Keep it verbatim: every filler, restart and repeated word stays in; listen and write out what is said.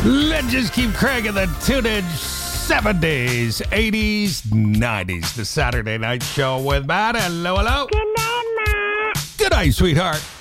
Let's just keep cranking the tunage seventies, eighties, nineties. The Saturday Night Show with Matt. Hello, hello. Good night, Ma. Good night, sweetheart.